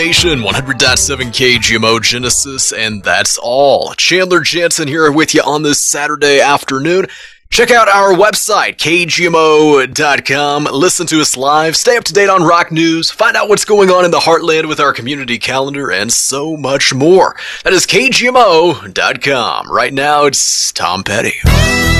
Nation 100.7 KGMO Genesis, and that's all. Chandler Jansen here with you on this Saturday afternoon. Check out our website, kgmo.com. Listen to us live. Stay up to date on rock news. Find out what's going on in the Heartland with our community calendar and so much more. That is kgmo.com. Right now, it's Tom Petty.